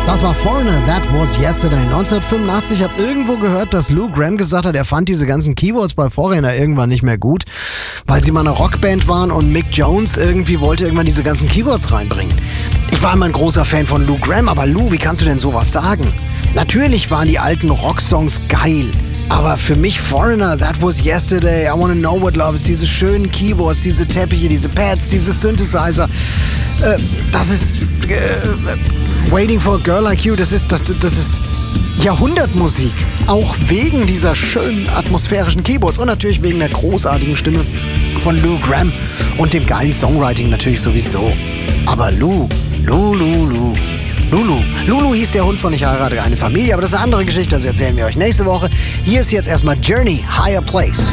Das war Foreigner, That Was Yesterday. 1985, ich habe irgendwo gehört, dass Lou Gramm gesagt hat, er fand diese ganzen Keyboards bei Foreigner irgendwann nicht mehr gut, weil sie mal eine Rockband waren und Mick Jones irgendwie wollte irgendwann diese ganzen Keyboards reinbringen. Ich war immer ein großer Fan von Lou Gramm, aber Lou, wie kannst du denn sowas sagen? Natürlich waren die alten Rocksongs geil, aber für mich Foreigner, That Was Yesterday, I Wanna Know What Love Is, diese schönen Keyboards, diese Teppiche, diese Pads, diese Synthesizer, das ist Waiting for a Girl Like You, das ist Jahrhundertmusik. Auch wegen dieser schönen atmosphärischen Keyboards und natürlich wegen der großartigen Stimme von Lou Gramm und dem geilen Songwriting natürlich sowieso. Aber Lulu hieß der Hund von Ich heirate eine Familie, aber das ist eine andere Geschichte, das erzählen wir euch nächste Woche. Hier ist jetzt erstmal Journey, Higher Place.